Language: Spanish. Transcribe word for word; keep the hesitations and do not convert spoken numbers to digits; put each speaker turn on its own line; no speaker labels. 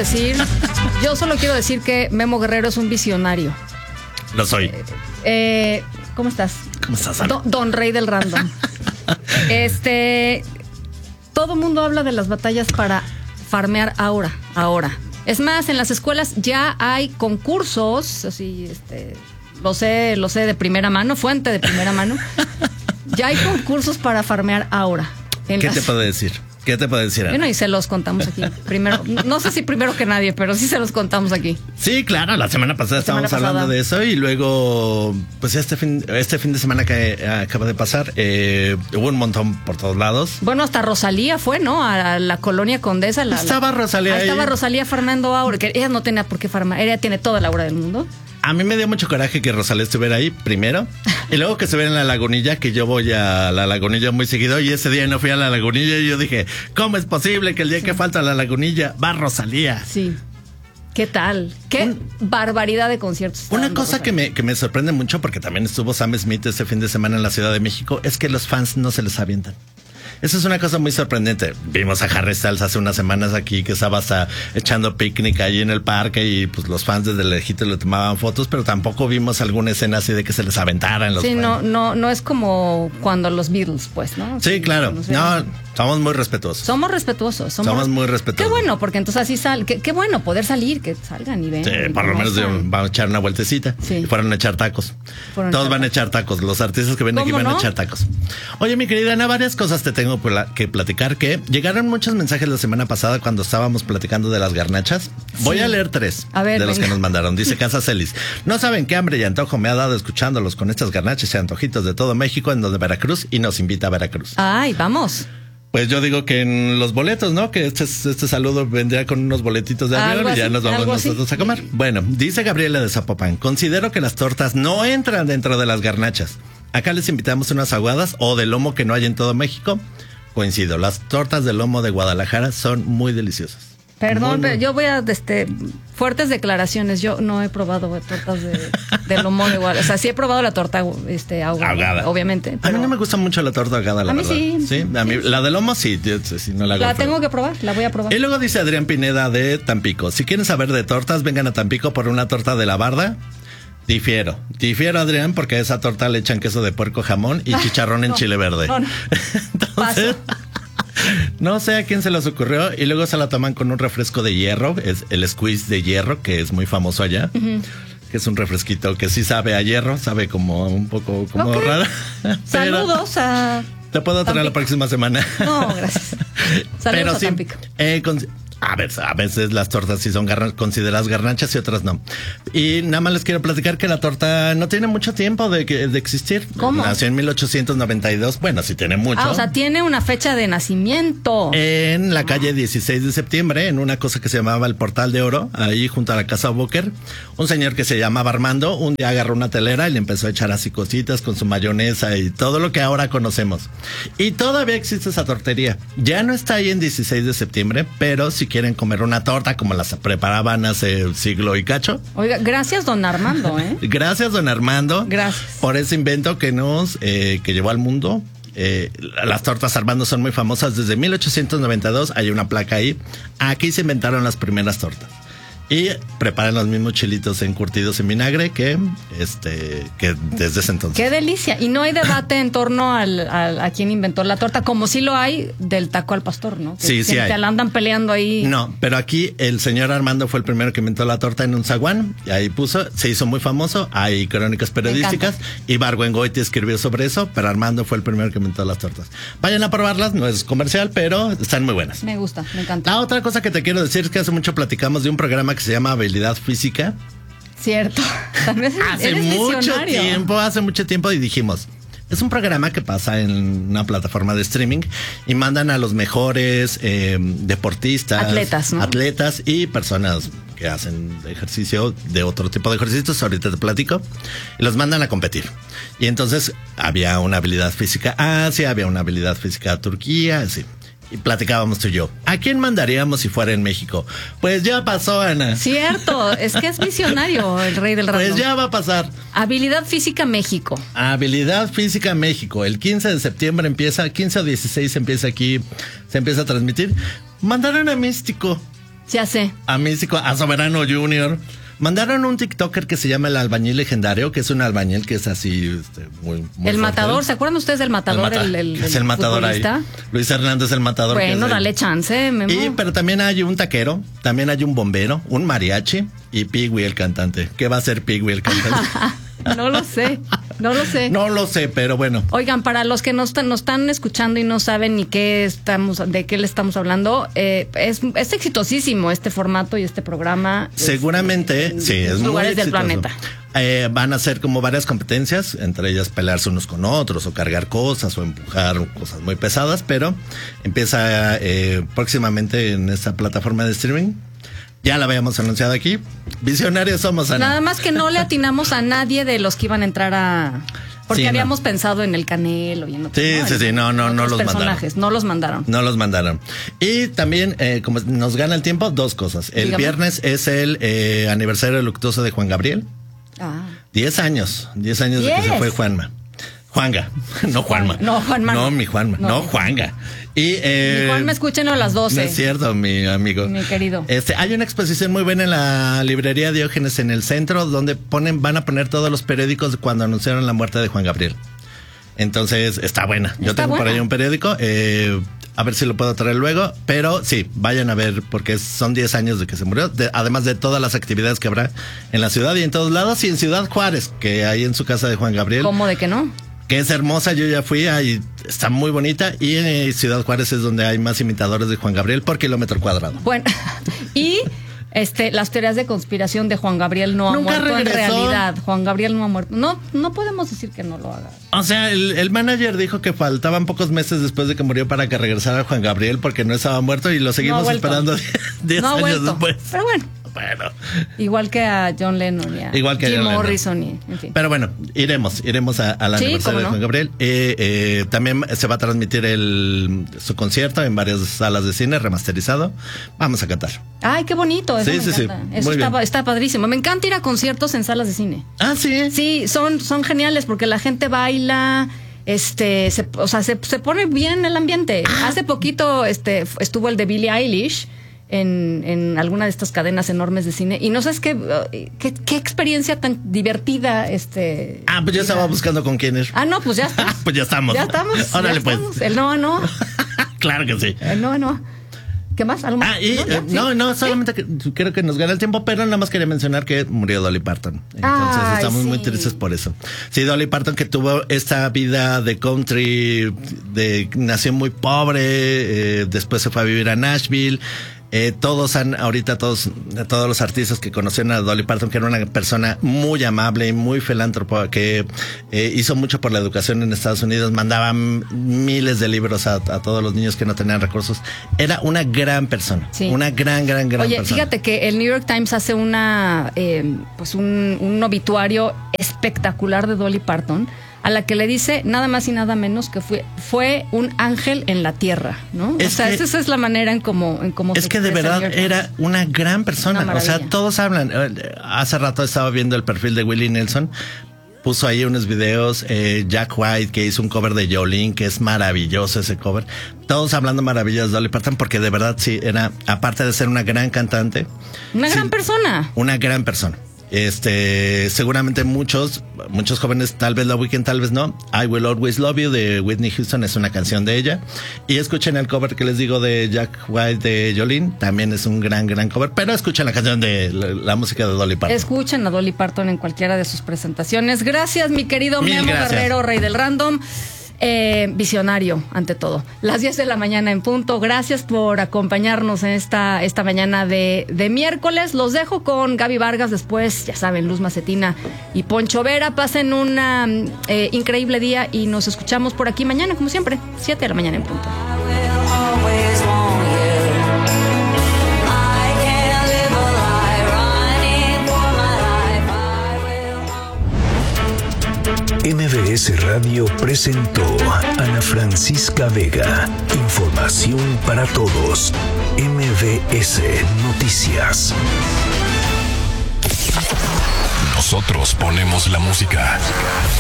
decir, yo solo quiero decir que Memo Guerrero es un visionario.
Lo soy.
Eh, eh, ¿Cómo estás?
¿Cómo estás, Ana?
Don, don Rey del Random. Este, todo mundo habla de las batallas para farmear ahora, ahora. Es más, en las escuelas ya hay concursos, así, este, lo sé, lo sé de primera mano, fuente de primera mano. Ya hay concursos para farmear ahora.
¿Qué las... te puedo decir? ¿Qué te puedo decir, Ana?
Bueno, y se los contamos aquí. Primero, no sé si primero que nadie, pero sí se los contamos aquí.
Sí, claro, la semana pasada la estábamos semana hablando pasada. de eso y luego, pues este fin, este fin de semana que acaba de pasar, eh, hubo un montón por todos lados.
Bueno, hasta Rosalía fue, ¿no? A la colonia Condesa. La,
estaba Rosalía
ahí.
ahí.
Estaba Rosalía farmando aura, que ella no tenía por qué farmar, ella tiene toda la aura del mundo.
A mí me dio mucho coraje que Rosalía estuviera ahí primero y luego que estuviera en la Lagunilla, que yo voy a la Lagunilla muy seguido y ese día no fui a la Lagunilla y yo dije, ¿cómo es posible que el día sí. que falta a la Lagunilla va Rosalía?
Sí. ¿Qué tal? ¿Qué Un, barbaridad de conciertos?
Una cosa que me, que me sorprende mucho, porque también estuvo Sam Smith ese fin de semana en la Ciudad de México, es que los fans no se les avientan. Eso es una cosa muy sorprendente. Vimos a Harry Styles hace unas semanas aquí que estaba hasta echando picnic ahí en el parque y pues los fans desde lejito le tomaban fotos, pero tampoco vimos alguna escena así de que se les aventaran los
sí,
fans.
no, no, no es como cuando los Beatles, pues, ¿no?
Sí, sí claro. No, sé. no, somos muy respetuosos.
Somos respetuosos. Somos,
somos muy respetuosos.
Qué bueno, porque entonces así sal, qué, qué bueno poder salir, que salgan y ven.
Sí,
y
por lo menos van a echar una vueltecita. Sí. Y fueron a echar tacos. Fueron Todos echar van a echar tacos. Los artistas que ven aquí van no? a echar tacos. Oye, mi querida Ana, varias cosas te tengo que platicar. Que llegaron muchos mensajes la semana pasada cuando estábamos platicando de las garnachas. Voy sí. a leer tres a ver, de los venga. que nos mandaron. Dice Casa Celis: no saben qué hambre y antojo me ha dado escuchándolos con estas garnachas y antojitos de todo México en donde Veracruz y nos invita a Veracruz.
Ay, vamos.
Pues yo digo que en los boletos, ¿no? Que este, este saludo vendría con unos boletitos de avión y ya nos vamos nosotros así. a comer. Bueno, dice Gabriela de Zapopan: considero que las tortas no entran dentro de las garnachas. Acá les invitamos unas aguadas o de lomo que no hay en todo México. Coincido, las tortas de lomo de Guadalajara son muy deliciosas.
Perdón,
muy,
pero yo voy a, este, fuertes declaraciones. Yo no he probado tortas de, de lomo de Guadalajara. O sea, sí he probado la torta este, ahogada, ahogada. obviamente.
Pero... a mí no me gusta mucho la torta ahogada, la
a mí
verdad.
Sí.
sí, a mí, la de lomo sí, yo, sí no la hago.
La tengo que probar, la voy a probar.
Y luego dice Adrián Pineda de Tampico: si quieren saber de tortas, vengan a Tampico por una torta de la Barda. Difiero, difiero Adrián, porque a esa torta le echan queso de puerco, jamón y chicharrón en no, chile verde. No, no. Entonces, no sé a quién se les ocurrió y luego se la toman con un refresco de hierro, es el squeeze de hierro, que es muy famoso allá. Uh-huh. Que es un refresquito que sí sabe a hierro, sabe como un poco como okay. raro.
Saludos a...
Te puedo traer la próxima semana.
No, gracias. Saludos pero a
sí,
Tampico.
Eh, con, A ver, a veces las tortas sí son garna- consideradas garnachas y otras no. Y nada más les quiero platicar que la torta no tiene mucho tiempo de, que, de existir.
¿Cómo?
Nació en mil ochocientos noventa y dos. Bueno, sí tiene mucho.
Ah, o sea, tiene una fecha de nacimiento.
En la calle dieciséis de septiembre, en una cosa que se llamaba el Portal de Oro, ahí junto a la Casa Boker, un señor que se llamaba Armando, un día agarró una telera y le empezó a echar así cositas con su mayonesa y todo lo que ahora conocemos. Y todavía existe esa tortería. Ya no está ahí en dieciséis de septiembre, pero si quieren comer una torta como las preparaban hace siglo y cacho.
Oiga, gracias don Armando, ¿eh?
Gracias don Armando.
Gracias.
Por ese invento que nos, eh, que llevó al mundo. Eh, las tortas Armando son muy famosas desde mil ochocientos noventa y dos, hay una placa ahí. Aquí se inventaron las primeras tortas. Y preparan los mismos chilitos encurtidos en vinagre que este que desde ese entonces.
¡Qué delicia! Y no hay debate en torno al, al, a quién inventó la torta, como sí lo hay del taco al pastor, ¿no? Que
sí, sí hay.
Que la andan peleando ahí.
No, pero aquí el señor Armando fue el primero que inventó la torta en un zaguán. Y ahí puso, se hizo muy famoso. Hay crónicas periodísticas. Y Barguengoiti escribió sobre eso, pero Armando fue el primero que inventó las tortas. Vayan a probarlas, no es comercial, pero están muy buenas.
Me gusta, me encanta.
La otra cosa que te quiero decir es que hace mucho platicamos de un programa que se llama Habilidad Física.
Cierto. Tal vez
hace mucho tiempo, hace mucho tiempo y dijimos, es un programa que pasa en una plataforma de streaming y mandan a los mejores eh, deportistas,
atletas, ¿no?
atletas y personas que hacen ejercicio de otro tipo de ejercicios, ahorita te platico, y los mandan a competir. Y entonces había una habilidad física a Asia, había una habilidad física a Turquía, así. Y platicábamos tú y yo. ¿A quién mandaríamos si fuera en México? Pues ya pasó, Ana.
Cierto, es que es visionario el rey del random.
Pues ya va a pasar.
Habilidad Física México.
Habilidad Física México. El quince de septiembre empieza, quince o dieciséis empieza aquí, se empieza a transmitir. Mandaron a Místico.
Ya sé.
A Místico, a Soberano Junior. Mandaron un TikToker que se llama El Albañil Legendario, que es un albañil que es así, este, muy, muy
El
fuerte.
Matador, ¿se acuerdan ustedes del Matador?
El, mata,
el, el, el
es el Matador ahí. Luis Hernández, el Matador.
Bueno,
que
dale el... chance, Memo.
Y, pero también hay un taquero, también hay un bombero, un mariachi y Pigui el cantante. ¿Qué va a ser Pigui el cantante?
No lo sé, no lo sé.
No lo sé, pero bueno.
Oigan, para los que nos, nos están escuchando y no saben ni qué estamos, de qué le estamos hablando, eh, es, es exitosísimo este formato y este programa.
Seguramente,
es,
sí, es muy
lugares
exitoso.
del planeta.
Eh, van a ser como varias competencias, entre ellas pelearse unos con otros o cargar cosas o empujar cosas muy pesadas, pero empieza eh, próximamente en esta plataforma de streaming. Ya la habíamos anunciado aquí. Visionarios somos, Ana.
Nada más que no le atinamos a nadie de los que iban a entrar a... Porque sí, habíamos no. pensado en el Canelo y en otros,
Sí,
¿no?
sí, sí, no, no, no los
personajes,
mandaron.
No los mandaron.
No los mandaron. Y también, eh, como nos gana el tiempo, dos cosas. El Dígame. viernes es el eh, aniversario luctuoso de Juan Gabriel.
Ah.
Diez años, diez años
Diez.
de que se fue Juanma. Juanga, no Juanma.
No, Juanma.
No, mi Juanma, no, no Juanga. Y, eh,
mi Juanma, escúchenlo a las doce.
No es cierto, mi amigo.
Mi querido.
Este, hay una exposición muy buena en la librería Diógenes en el centro, donde ponen, van a poner todos los periódicos cuando anunciaron la muerte de Juan Gabriel. Entonces, está buena. Yo
está
tengo
buena.
por ahí un periódico, eh, a ver si lo puedo traer luego, pero sí, vayan a ver, porque son diez años de que se murió, de, además de todas las actividades que habrá en la ciudad y en todos lados, y en Ciudad Juárez, que hay en su casa de Juan Gabriel.
¿Cómo de que no?
Que es hermosa, yo ya fui, ahí está muy bonita, y en eh, Ciudad Juárez es donde hay más imitadores de Juan Gabriel por kilómetro cuadrado.
Bueno, y este las teorías de conspiración de Juan Gabriel no ha
Nunca
muerto
regresó.
en realidad. Juan Gabriel no ha muerto. No, no podemos decir que no lo haga.
O sea, el, el manager dijo que faltaban pocos meses después de que murió para que regresara Juan Gabriel porque no estaba muerto y lo seguimos
no
esperando diez
no
años después.
Pero bueno.
Bueno.
Igual que a John Lennon y a
Igual que
Jim
John
Morrison y, en fin.
Pero bueno, iremos, iremos a, a la
sí,
aniversario de
no?
Juan Gabriel. Eh, eh, también se va a transmitir el, su concierto en varias salas de cine remasterizado. Vamos a cantar.
Ay, qué bonito. Eso
sí,
me
sí,
encanta.
sí.
Eso
Muy
está,
bien.
está padrísimo. Me encanta ir a conciertos en salas de cine.
Ah, sí.
Sí, son, son geniales porque la gente baila. Este, se, o sea, se, se pone bien el ambiente.
Ah.
Hace poquito, este, estuvo el de Billie Eilish en, en alguna de estas cadenas enormes de cine y no sabes qué, qué, qué experiencia tan divertida, este.
Ah, pues yo estaba buscando con quién ir.
Ah, no, pues ya está.
Pues ya estamos.
Ya estamos.
Órale,
ya
pues.
estamos. El no, no.
Claro que sí.
El no, no. ¿Qué más? ¿Algo más?
Ah, y,
¿No?
eh,
¿Sí?
no, no, solamente que creo que nos gana el tiempo, pero nada más quería mencionar que murió Dolly Parton. Entonces
Ay,
estamos
sí.
muy tristes por eso. Sí, Dolly Parton, que tuvo esta vida de country, de nació muy pobre, eh, después se fue a vivir a Nashville. Eh, todos han, ahorita todos, todos los artistas que conocieron a Dolly Parton, que era una persona muy amable y muy filántropa, que eh, hizo mucho por la educación en Estados Unidos, mandaba miles de libros a, a todos los niños que no tenían recursos. Era una gran persona,
sí.
una gran, gran, gran
Oye,
persona.
fíjate que el New York Times hace una, eh, pues un, un obituario espectacular de Dolly Parton, a la que le dice nada más y nada menos que fue, fue un ángel en la tierra, ¿no?
Es
o sea,
que,
esa es la manera en cómo en cómo
es
se
que de verdad era una gran persona.
Una
o sea, todos hablan. Hace rato estaba viendo el perfil de Willie Nelson. Puso ahí unos videos, eh, Jack White, que hizo un cover de Jolene, que es maravilloso ese cover. Todos hablando maravillas de Dolly Parton, porque de verdad sí, era, aparte de ser una gran cantante.
Una
sí,
gran persona.
Una gran persona. Este, seguramente muchos, muchos jóvenes tal vez la ubiquen, tal vez no. I Will Always Love You de Whitney Houston es una canción de ella. Y escuchen el cover que les digo de Jack White de Jolene, también es un gran, gran cover. Pero escuchen la canción de la, la música de Dolly Parton.
Escuchen a Dolly Parton en cualquiera de sus presentaciones. Gracias, mi querido
Mil
Memo
gracias.
Guerrero, rey del random. Eh, visionario, ante todo. Las diez de la mañana en punto. Gracias por acompañarnos en esta, esta mañana de, de miércoles. Los dejo con Gaby Vargas. Después, ya saben, Luz Macetina y Poncho Vera. Pasen un eh, increíble día y nos escuchamos por aquí mañana, como siempre, siete de la mañana en punto.
M V S Radio presentó Ana Francisca Vega. Información para todos. M V S Noticias. Nosotros ponemos la música.